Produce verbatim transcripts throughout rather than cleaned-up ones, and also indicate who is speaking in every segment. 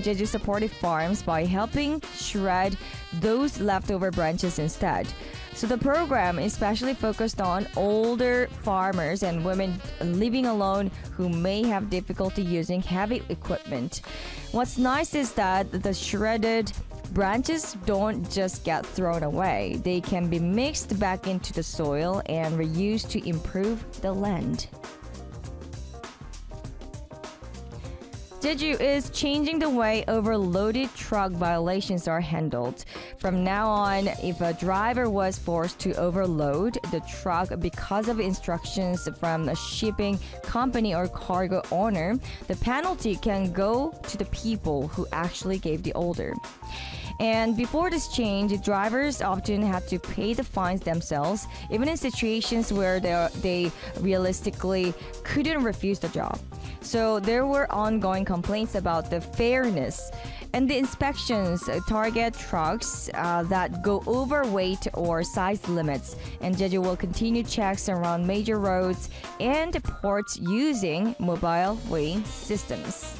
Speaker 1: Jeju supported farms by helping shred those leftover branches instead. So the program is especially focused on older farmers and women living alone who may have difficulty using heavy equipment. What's nice is that the shredded branches don't just get thrown away. They can be mixed back into the soil and reused to improve the land. Jeju is changing the way overloaded truck violations are handled. From now on, if a driver was forced to overload the truck because of instructions from a shipping company or cargo owner, the penalty can go to the people who actually gave the order. And before this change, drivers often had to pay the fines themselves, even in situations where they, they realistically couldn't refuse the job. So there were ongoing complaints about the fairness. And the inspections target trucks uh, that go over weight or size limits. And Jeju will continue checks around major roads and ports using mobile weighing systems.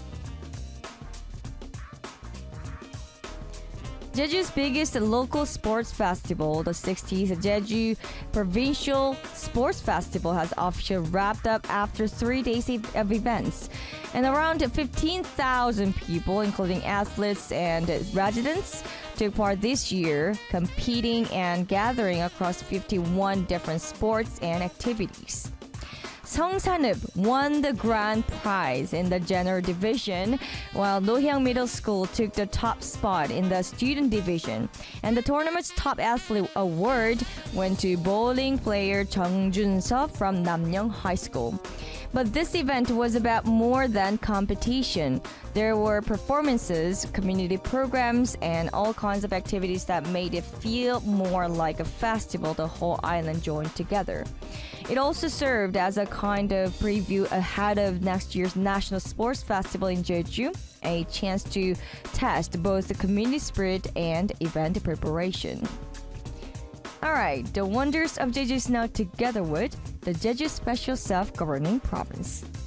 Speaker 1: Jeju's biggest local sports festival, the sixtieth Jeju Provincial Sports Festival, has officially wrapped up after three days of events. And around fifteen thousand people, including athletes and residents, took part this year, competing and gathering across fifty-one different sports and activities. Seongsanub won the grand prize in the general division, while Nohyang Middle School took the top spot in the student division. And the tournament's top athlete award went to bowling player Chung Jun-seo from Namyeong High School. But this event was about more than competition. There were performances, community programs, and all kinds of activities that made it feel more like a festival the whole island joined together. It also served as a kind of preview ahead of next year's National Sports Festival in Jeju, a chance to test both the community spirit and event preparation. Alright, the wonders of Jeju is now together with the Jeju Special Self-Governing Province.